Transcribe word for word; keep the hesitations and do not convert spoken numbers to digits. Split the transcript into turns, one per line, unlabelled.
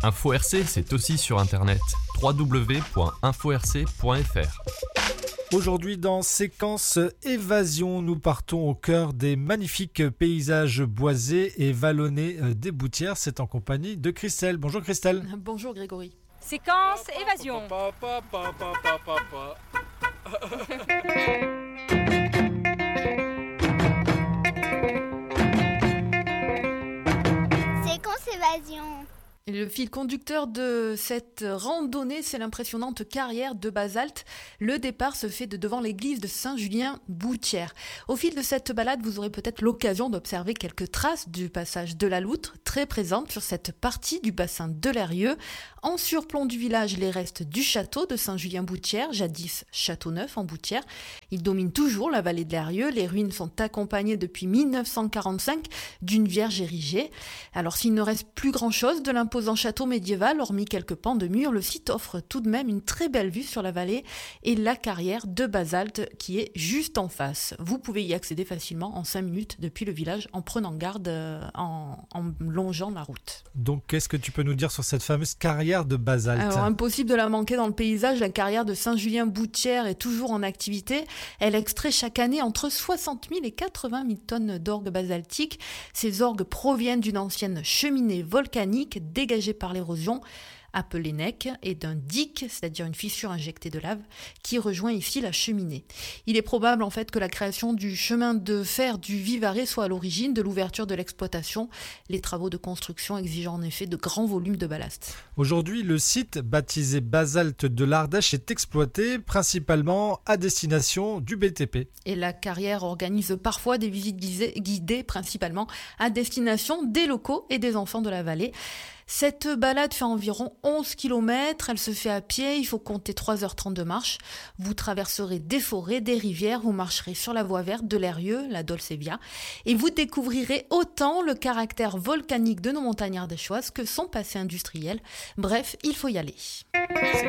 Info R C, c'est aussi sur internet. w w w point info r c point f r.
Aujourd'hui, dans Séquence Évasion, nous partons au cœur des magnifiques paysages boisés et vallonnés des Boutières. C'est en compagnie de Christelle. Bonjour Christelle.
Bonjour Grégory.
Séquence Évasion.
Séquence Évasion.
Et le fil conducteur de cette randonnée, c'est l'impressionnante carrière de basalte. Le départ se fait de devant l'église de Saint-Julien-Boutières. Au fil de cette balade, vous aurez peut-être l'occasion d'observer quelques traces du passage de la Loutre, très présentes sur cette partie du bassin de l'Eyrieux. En surplomb du village, les restes du château de Saint-Julien-Boutières, jadis Châteauneuf en Boutières. Il domine toujours la vallée de l'Eyrieux. Les ruines sont accompagnées depuis mille neuf cent quarante-cinq d'une vierge érigée. Alors s'il ne reste plus grand-chose de l'imposant château médiéval, hormis quelques pans de murs, le site offre tout de même une très belle vue sur la vallée et la carrière de basalte qui est juste en face. Vous pouvez y accéder facilement en cinq minutes depuis le village en prenant garde, euh, en, en longeant la route.
Donc qu'est-ce que tu peux nous dire sur cette fameuse carrière de basalte ?
Alors, impossible de la manquer dans le paysage, la carrière de Saint-Julien-Boutières est toujours en activité. Elle extrait chaque année entre soixante mille et quatre-vingt mille tonnes d'orgues basaltiques. Ces orgues proviennent d'une ancienne cheminée volcanique dégagée par l'érosion, appelée nec, et d'un dique, c'est-à-dire une fissure injectée de lave, qui rejoint ici la cheminée. Il est probable en fait que la création du chemin de fer du Vivarais soit à l'origine de l'ouverture de l'exploitation, les travaux de construction exigeant en effet de grands volumes de ballast.
Aujourd'hui, le site, baptisé Basalte de l'Ardèche, est exploité principalement à destination du B T P.
Et la carrière organise parfois des visites guidées, principalement à destination des locaux et des enfants de la vallée. Cette balade fait environ onze kilomètres, elle se fait à pied, il faut compter trois heures trente de marche. Vous traverserez des forêts, des rivières, vous marcherez sur la voie verte de l'Eyrieux, la Dolce Via, et vous découvrirez autant le caractère volcanique de nos montagnes ardéchoises que son passé industriel. Bref, il faut y aller.